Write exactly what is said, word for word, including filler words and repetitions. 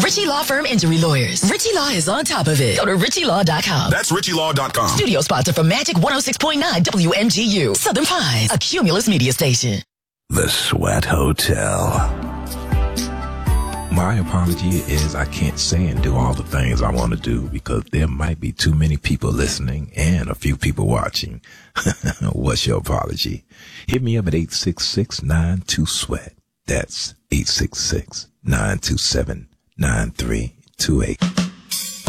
Ritchie Law Firm Injury Lawyers. Ritchie Law is on top of it. Go to ritchie law dot com. That's ritchie law dot com. Studio sponsor for Magic one oh six point nine W M G U. Southern Pines, a Cumulus media station. The Sweat Hotel. My apology is I can't say and do all the things I want to do because there might be too many people listening and a few people watching. What's your apology? Hit me up at eight six six, nine two, sweat. That's eight six six, nine two seven, nine three two eight.